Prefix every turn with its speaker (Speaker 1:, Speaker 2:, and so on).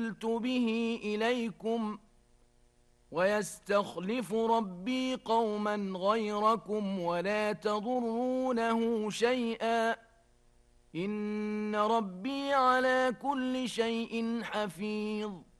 Speaker 1: أرسلت به إليكم ويستخلف ربي قوما غيركم ولا تضرونه شيئا إن ربي على كل شيء حفيظ